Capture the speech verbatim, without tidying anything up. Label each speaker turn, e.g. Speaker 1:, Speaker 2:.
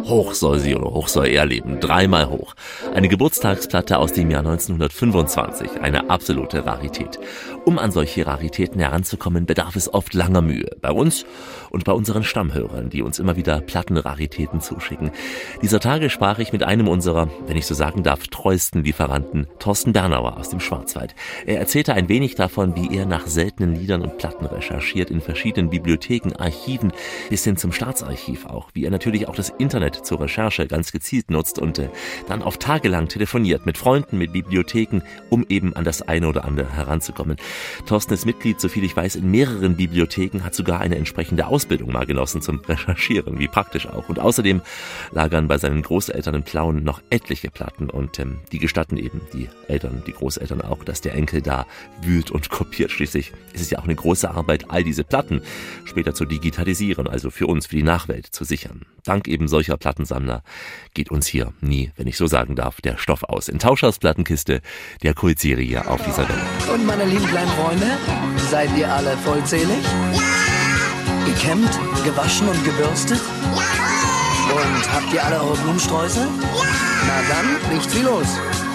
Speaker 1: Hoch soll sie oder hoch soll er leben. Dreimal hoch. Eine Geburtstagsplatte aus dem Jahr neunzehnhundertfünfundzwanzig. Eine absolute Rarität. Um an solche Raritäten heranzukommen, bedarf es oft langer Mühe. Bei uns und bei unseren Stammhörern, die uns immer wieder Plattenraritäten zuschicken. Dieser Tage sprach ich mit einem unserer, wenn ich so sagen darf, treuesten Lieferanten, Thorsten Bernauer aus dem Schwarzwald. Er erzählte ein wenig davon, wie er nach seltenen Liedern und Platten recherchiert, in verschiedenen Bibliotheken, Archiven, bis hin zum Staatsarchiv auch. Wie er natürlich auch das Internet zur Recherche ganz gezielt nutzt und äh, dann auf tagelang telefoniert mit Freunden, mit Bibliotheken, um eben an das eine oder andere heranzukommen. Thorsten ist Mitglied, soviel ich weiß, in mehreren Bibliotheken, hat sogar eine entsprechende Ausbildung mal genossen zum Recherchieren, wie praktisch auch. Und außerdem lagern bei seinen Großeltern in Plauen noch etliche Platten und ähm, die gestatten eben, die Eltern, die Großeltern auch, dass der Enkel da wühlt und kopiert. Schließlich ist es ja auch eine große Arbeit, all diese Platten später zu digitalisieren, also für uns, für die Nachwelt zu sichern. Dank eben solcher Plattensammler geht uns hier nie, wenn ich so sagen darf, der Stoff aus. In Tauschers Plattenkiste, der Kultserie auf dieser Welle.
Speaker 2: Und meine lieben kleinen Freunde, seid ihr alle vollzählig? Ja! Gekämmt, gewaschen und gebürstet? Ja! Und habt ihr alle eure Blumensträuße? Ja! Na dann, nicht viel los.